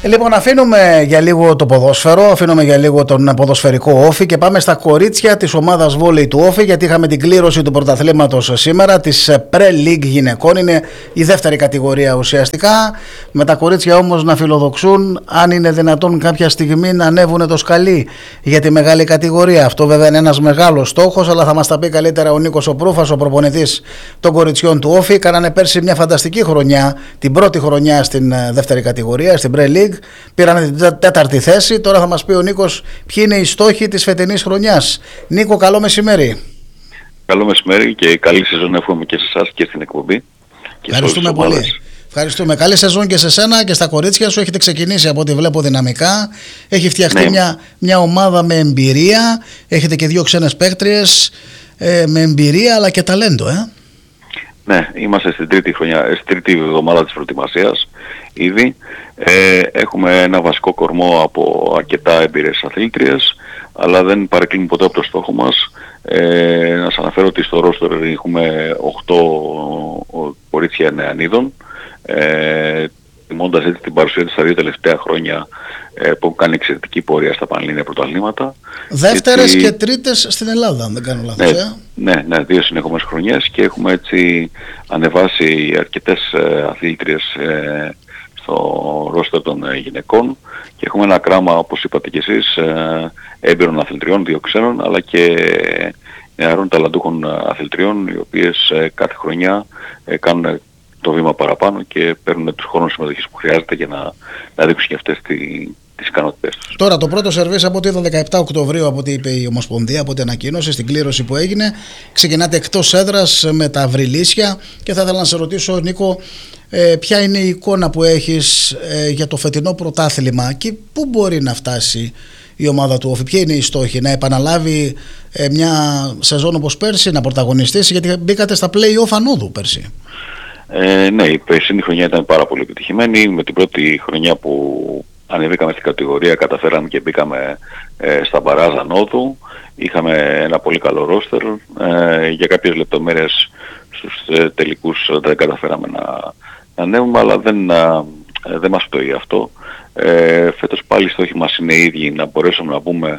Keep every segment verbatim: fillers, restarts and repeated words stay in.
Λοιπόν, αφήνουμε για λίγο το ποδόσφαιρο, αφήνουμε για λίγο τον ποδοσφαιρικό όφη και πάμε στα κορίτσια της ομάδας βόλεϊ του όφη, γιατί είχαμε την κλήρωση του πρωταθλήματος σήμερα της Pre-League γυναικών. Είναι η δεύτερη κατηγορία ουσιαστικά. Με τα κορίτσια όμως να φιλοδοξούν, αν είναι δυνατόν κάποια στιγμή να ανέβουν το σκαλί για τη μεγάλη κατηγορία. Αυτό βέβαια είναι ένας μεγάλος στόχος, αλλά θα μας τα πει καλύτερα ο Νίκος ο Προύφας, ο προπονητής των κοριτσιών του όφη. Κάνανε πέρσι μια φανταστική χρονιά, την πρώτη χρονιά στην δεύτερη κατηγορία, στην Pre-League. Πήραν την τέταρτη θέση. Τώρα θα μας πει ο Νίκος ποιοι είναι οι στόχοι της φετινής χρονιάς. Νίκο, καλό μεσημέρι. Καλό μεσημέρι και καλή σεζόν εύχομαι και σε εσάς και στην εκπομπή. Ευχαριστούμε πολύ. Ευχαριστούμε. Καλή σεζόν και σε σένα και στα κορίτσια σου. Έχετε ξεκινήσει από ό,τι βλέπω δυναμικά. Έχει φτιαχτεί ναι. μια, μια ομάδα με εμπειρία. Έχετε και δύο ξένες παίκτριες ε, με εμπειρία αλλά και ταλέντο. Ε. Ναι, είμαστε στην τρίτη, χρονιά, στην τρίτη εβδομάδα της προετοιμασίας ήδη. Ε, έχουμε ένα βασικό κορμό από αρκετά εμπειρές αθλήτριες, αλλά δεν παρεκκλίνουμε ποτέ από το στόχο μας. Ε, να σας αναφέρω ότι στο ρόστερ έχουμε οκτώ κορίτσια νεανίδων, ε, τιμώντας έτσι την παρουσία της τα δύο τελευταία χρόνια ε, που έχουν κάνει εξαιρετική πορεία στα πανελλήνια πρωταθλήματα. Δεύτερες έτσι, και τρίτες στην Ελλάδα, αν δεν κάνω λάθος. Ναι, ε? ναι, ναι, δύο συνεχόμενες χρονιές και έχουμε έτσι ανεβάσει αρκετές ε, αθλήτριες ε, στο ρόστερ των ε, γυναικών και έχουμε ένα κράμα, όπως είπατε και εσείς, ε, έμπειρων αθλητριών, δύο ξένων, αλλά και νεαρών ταλαντούχων αθλητριών, οι οποίες ε, κάθε χρονιά ε, κάνουν το βήμα παραπάνω και παίρνουν τους χρόνους συμμετοχής που χρειάζεται για να, να δείξουν και αυτές τη, τις ικανότητες τους. Τώρα το πρώτο σερβίς από ό,τι είδα δεκαεπτά Οκτωβρίου, από ό,τι είπε η Ομοσπονδία, από ό,τι ανακοίνωσε στην κλήρωση που έγινε, ξεκινάτε εκτός έδρας με τα Βρυλίσια και θα ήθελα να σε ρωτήσω, Νίκο, ε, ποια είναι η εικόνα που έχεις ε, για το φετινό πρωτάθλημα και πού μπορεί να φτάσει η ομάδα του όφη, ποια είναι η στόχη, να επαναλάβει ε, μια σεζόν όπως πέρσι, να πρωταγωνιστήσει, γιατί μπήκατε στα play-off ανόδου πέρσι. Ε, ναι, η περσίνη χρονιά ήταν πάρα πολύ επιτυχημένη. Με την πρώτη χρονιά που ανεβήκαμε στην κατηγορία καταφέραμε και μπήκαμε ε, στα μπαράζ ανόδου. Είχαμε ένα πολύ καλό ρόστερ. Ε, για κάποιες λεπτομέρειες στους ε, τελικούς δεν καταφέραμε να, να ανέβουμε, αλλά δεν, ε, δεν μας πτωεί αυτό. Ε, φέτος πάλι οι στόχοι μας είναι οι ίδιοι, να μπορέσουμε να πούμε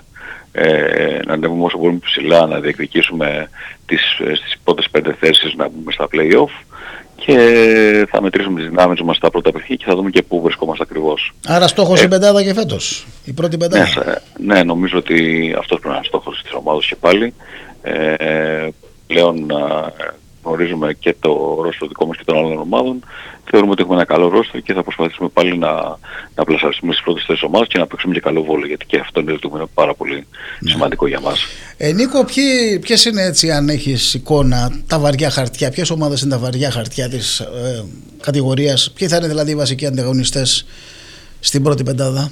ε, να ανέβουμε όσο μπορούμε ψηλά, να διεκδικήσουμε τις, στις πρώτες πέντε θέσεις, να μπούμε στα play-off. Και θα μετρήσουμε τις δυνάμεις μας στα πρώτα παιχνίδια και θα δούμε και πού βρισκόμαστε ακριβώς. Άρα στόχος ε, η πεντάδα και φέτος, η πρώτη πεντάδα. Ναι, ναι, νομίζω ότι αυτός πρέπει να είναι στόχος της ομάδας και πάλι. Ε, πλέον γνωρίζουμε και το ρόστερ δικό μας και των άλλων ομάδων. Θεωρούμε ότι έχουμε ένα καλό ρόστερ και θα προσπαθήσουμε πάλι να, να πλασαριστούμε στις πρώτες θέσεις ομάδας και να παίξουμε και καλό βόλεϊ, γιατί και αυτό είναι πάρα πολύ ναι. σημαντικό για μας. Ε, Νίκο, ποιοι, ποιες είναι έτσι, αν έχεις εικόνα, τα βαριά χαρτιά, ποιες ομάδες είναι τα βαριά χαρτιά της ε, κατηγορίας, ποιοι θα είναι δηλαδή οι βασικοί ανταγωνιστές στην πρώτη πεντάδα?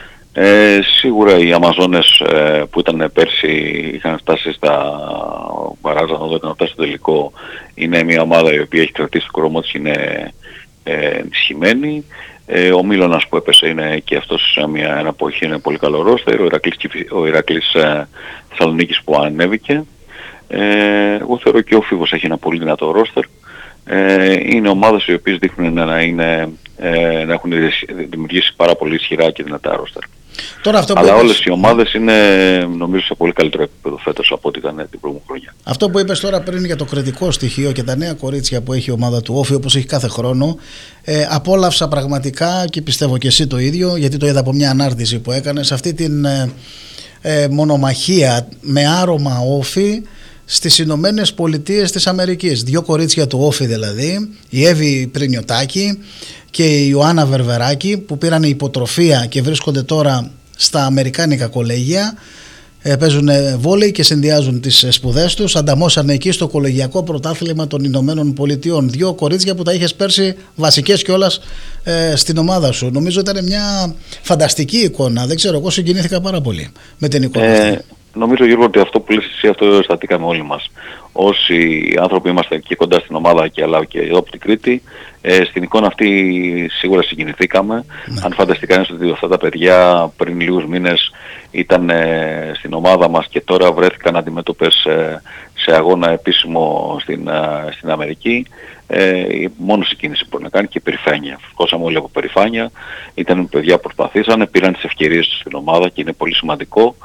Ε, σίγουρα οι Αμαζόνες ε, που ήταν πέρσι, είχαν φτάσει στα μπαράζα, όταν είχαν φτάσει στο τελικό, είναι μια ομάδα η οποία έχει κρατήσει το κορμό της, είναι ε, ενισχυμένη. Ε, ο Μίλωνας που έπεσε είναι και αυτός σε μια ένα που έχει ένα πολύ καλό ρόστερ. Ο Ηρακλής, ο Ηρακλής ε, Θεσσαλονίκης που ανέβηκε. Ε, εγώ θεωρώ και ο Φίβος έχει ένα πολύ δυνατό ρόστερ. Ε, είναι ομάδες οι οποίες δείχνουν να, είναι, ε, να έχουν δημιουργήσει πάρα πολύ ισχυρά και δυνατά ρόστερ. Τώρα αυτό που Αλλά είπες... όλες οι ομάδες είναι νομίζω σε πολύ καλύτερο επίπεδο φέτος από ό,τι ήταν την προηγούμενη χρονιά. Αυτό που είπες τώρα πριν για το κριτικό στοιχείο και τα νέα κορίτσια που έχει η ομάδα του όφη, όπως έχει κάθε χρόνο, ε, απόλαυσα πραγματικά και πιστεύω και εσύ το ίδιο, γιατί το είδα από μια ανάρτηση που έκανες, αυτή την ε, ε, μονομαχία με άρωμα όφη στις Ηνωμένες Πολιτείες της Αμερικής. Δύο κορίτσια του όφη δηλαδή, η Εύη Πρινιωτάκη και η Ιωάννα Βερβεράκη, που πήραν υποτροφία και βρίσκονται τώρα στα αμερικάνικα κολέγια, ε, παίζουν βόλεϊ και συνδυάζουν τις σπουδές τους. Ανταμώσανε εκεί στο κολεγιακό πρωτάθλημα των Ηνωμένων Πολιτειών. Δύο κορίτσια που τα είχες πέρσι βασικές κιόλας ε, στην ομάδα σου. Νομίζω ήταν μια φανταστική εικόνα. Δεν ξέρω, εγώ συγκινήθηκα πάρα πολύ με την εικόνα ε... αυτή. Νομίζω, Γιώργο, ότι αυτό που λες εσύ, αυτό αισθανθήκαμε όλοι μας. Όσοι άνθρωποι είμαστε και κοντά στην ομάδα και αλλά και εδώ από την Κρήτη, Ε, στην εικόνα αυτή σίγουρα συγκινηθήκαμε. Ναι. Αν φανταστεί κανείς ότι αυτά τα παιδιά πριν λίγους μήνες ήταν ε, στην ομάδα μας και τώρα βρέθηκαν αντιμέτωπες ε, σε αγώνα επίσημο στην, ε, στην Αμερική, ε, μόνο συγκίνηση μπορεί να κάνει και περηφάνεια. Φουσκώσαμε όλοι από περηφάνεια. Ήταν παιδιά που προσπαθήσανε, πήραν τις ευκαιρίες τους στην ομάδα και είναι πολύ σημαντικό.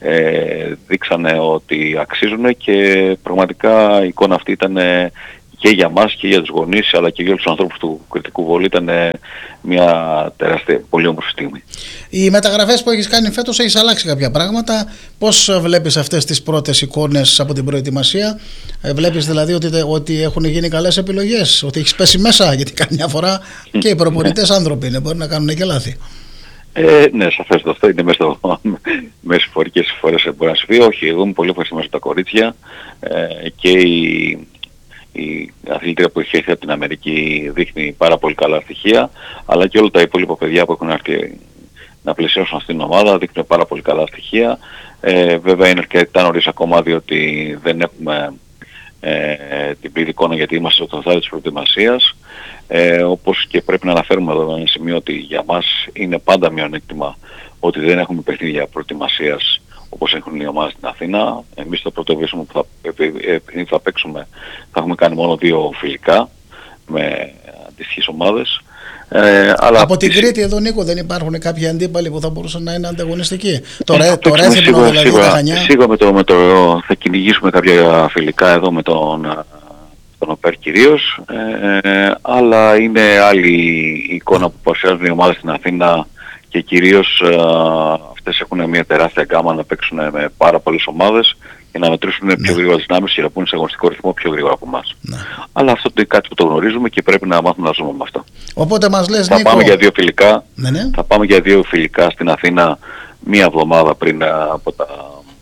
Ε, δείξανε ότι αξίζουν και πραγματικά η εικόνα αυτή ήταν ε, και για μας και για τους γονείς αλλά και για τους ανθρώπους του Κρητικού Βόλεϊ ήταν μια τεράστια, πολύ όμορφη στιγμή. Οι μεταγραφές που έχεις κάνει φέτος, έχεις αλλάξει κάποια πράγματα. Πώς βλέπεις αυτές τις πρώτες εικόνες από την προετοιμασία? Βλέπεις δηλαδή ότι, ότι έχουν γίνει καλές επιλογές, ότι έχεις πέσει μέσα? Γιατί καμιά φορά και οι προπονητές άνθρωποι είναι, μπορεί να κάνουν και λάθη. Ε, ναι, σαφές αυτό είναι μέσα με συμφορικές φορές μπορεί να συμβεί. Όχι, εγώ είμαι πολύ ευχαριστημένος με τα κορίτσια ε, και η η αθλήτρια που έχει έρθει από την Αμερική δείχνει πάρα πολύ καλά στοιχεία, αλλά και όλα τα υπόλοιπα παιδιά που έχουν έρθει να πλαισιώσουν αυτήν την ομάδα δείχνουν πάρα πολύ καλά στοιχεία. Ε, βέβαια είναι αρκετά νωρίς ακόμα, διότι δεν έχουμε ε, την πλήρη εικόνα γιατί είμαστε στο στάδιο της προετοιμασίας. Ε, όπως και πρέπει να αναφέρουμε εδώ ένα σημείο ότι για μας είναι πάντα μειονέκτημα ότι δεν έχουμε παιχνίδια προετοιμασίας όπως έχουν οι ομάδες στην Αθήνα. Εμείς το πρώτο βίσμα που θα, επειδή θα παίξουμε θα έχουμε κάνει μόνο δύο φιλικά με αντίστοιχες ομάδες. Ε, αλλά από την Κρήτη εδώ, Νίκο, δεν υπάρχουν κάποιοι αντίπαλοι που θα μπορούσαν να είναι ανταγωνιστικοί? Το, το Ρέθυμνο δηλαδή, σίγουρα, τα Χανιά. Σίγουρα με το, με το, θα κυνηγήσουμε κάποια φιλικά εδώ με τον, τον ΟΠΕΡ κυρίως, ε, αλλά είναι άλλη η εικόνα που παρουσιάζουν οι ομάδες στην Αθήνα και κυρίως ε, αυτές έχουν μια τεράστια γκάμα να παίξουν με πάρα πολλές ομάδες και να μετρήσουν ναι. πιο γρήγορα δυνάμεις και να πούνε σε αγωνιστικό ρυθμό πιο γρήγορα από εμάς. Ναι. Αλλά αυτό είναι κάτι που το γνωρίζουμε και πρέπει να μάθουμε να ζούμε με αυτό. Οπότε μας λες, θα Νίκο... πάμε για δύο φιλικά. Ναι, ναι. Θα πάμε για δύο φιλικά στην Αθήνα μία εβδομάδα πριν από, τα,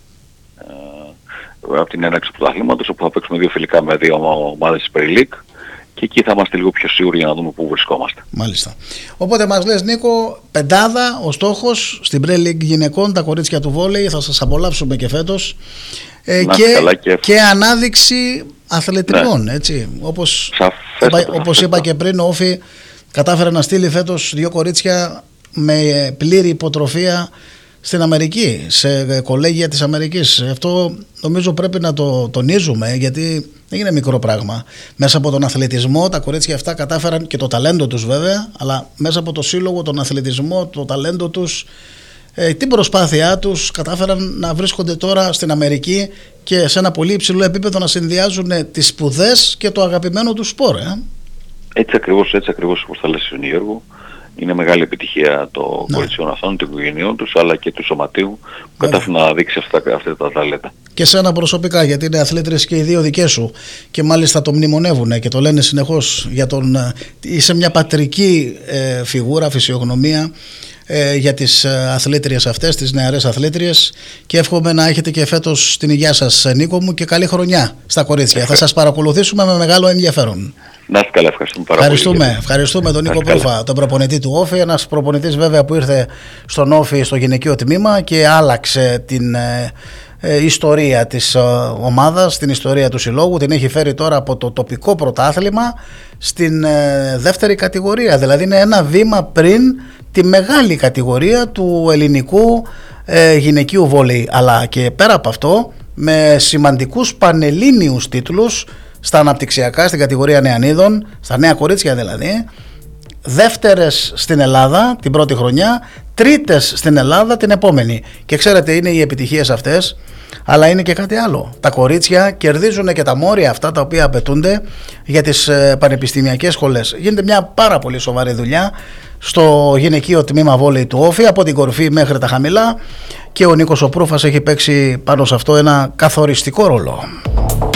ε, από την έναρξη του πρωταθλήματος, όπου θα παίξουμε δύο φιλικά με δύο ομάδες της Super League. Και εκεί θα είμαστε λίγο πιο σίγουροι για να δούμε πού βρισκόμαστε. Μάλιστα. Οπότε μας λες, Νίκο, πεντάδα ο στόχος στην Pre League γυναικών, τα κορίτσια του βόλεϊ. Θα σας απολαύσουμε και φέτος. Ε, και, και... και ανάδειξη αθλητριών, ναι. Έτσι. Όπως, είπα, όπως είπα και πριν, ο Όφη κατάφερε να στείλει φέτος δύο κορίτσια με πλήρη υποτροφία στην Αμερική, σε κολέγια της Αμερικής. Αυτό νομίζω πρέπει να το τονίζουμε, γιατί δεν είναι μικρό πράγμα. Μέσα από τον αθλητισμό τα κορίτσια αυτά κατάφεραν, και το ταλέντο τους βέβαια, αλλά μέσα από το σύλλογο, τον αθλητισμό, το ταλέντο τους, ε, την προσπάθειά τους, κατάφεραν να βρίσκονται τώρα στην Αμερική και σε ένα πολύ υψηλό επίπεδο να συνδυάζουν τις σπουδές και το αγαπημένο τους σπορ. Ε. Έτσι ακριβώς, έτσι ακριβώς όπως θα λες, Γιώργο. Είναι μεγάλη επιτυχία των ναι. κοριτσιών αυτών, των οικογενειών τους, αλλά και του σωματείου που κατάφερε να δείξει αυτά, αυτά τα ταλέντα. Και σένα προσωπικά, γιατί είναι αθλήτρες και οι δύο δικές σου και μάλιστα το μνημονεύουν και το λένε συνεχώς για τον... Είσαι μια πατρική ε, φιγούρα, φυσιογνωμία ε, για τις αθλήτριες αυτές, τις νεαρές αθλήτριες, και εύχομαι να έχετε και φέτος την υγεία σας, Νίκο μου, και καλή χρονιά στα κορίτσια. Θα σας παρακολουθήσουμε με μεγάλο ενδιαφέρον. Να είστε καλά, ευχαριστούμε πάρα ευχαριστούμε, πολύ. Ευχαριστούμε τον Νίκο Προύφα, τον προπονητή του Όφη. Ένας προπονητής βέβαια που ήρθε στον Όφη στο γυναικείο τμήμα και άλλαξε την ε, ε, ιστορία της ε, ομάδας, την ιστορία του συλλόγου. Την έχει φέρει τώρα από το τοπικό πρωτάθλημα στην ε, δεύτερη κατηγορία. Δηλαδή είναι ένα βήμα πριν τη μεγάλη κατηγορία του ελληνικού ε, γυναικείου βόλεϊ. Αλλά και πέρα από αυτό, με σημαντικούς πανελλήνιους τίτλους στα αναπτυξιακά, στην κατηγορία νεανίδων, στα νέα κορίτσια δηλαδή, δεύτερες στην Ελλάδα την πρώτη χρονιά, τρίτες στην Ελλάδα την επόμενη. Και ξέρετε, είναι οι επιτυχίες αυτές, αλλά είναι και κάτι άλλο. Τα κορίτσια κερδίζουν και τα μόρια αυτά τα οποία απαιτούνται για τις πανεπιστημιακές σχολές. Γίνεται μια πάρα πολύ σοβαρή δουλειά στο γυναικείο τμήμα βόλεϊ του Όφη, από την κορυφή μέχρι τα χαμηλά, και ο Νίκος ο Προύφας έχει παίξει πάνω σε αυτό ένα καθοριστικό ρόλο.